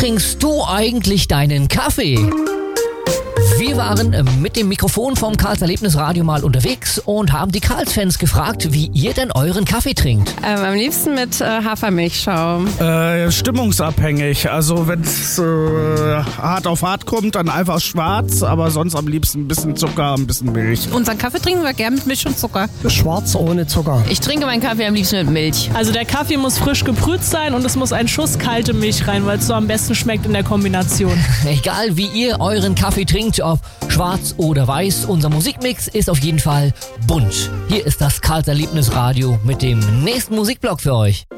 trinkst du eigentlich deinen Kaffee? Wir waren mit dem Mikrofon vom Karls Erlebnisradio mal unterwegs und haben die Karls-Fans gefragt, wie ihr denn euren Kaffee trinkt. Am liebsten mit Hafermilchschaum. Stimmungsabhängig. Also wenn es hart auf hart kommt, dann einfach schwarz, aber sonst am liebsten ein bisschen Zucker, ein bisschen Milch. Unseren Kaffee trinken wir gern mit Milch und Zucker. Schwarz ohne Zucker. Ich trinke meinen Kaffee am liebsten mit Milch. Also der Kaffee muss frisch gebrüht sein und es muss ein Schuss kalte Milch rein, weil es so am besten schmeckt in der Kombination. Egal wie ihr euren Kaffee trinkt, ob schwarz oder weiß, unser Musikmix ist auf jeden Fall bunt. Hier ist das Karls Erlebnisradio mit dem nächsten Musikblock für euch.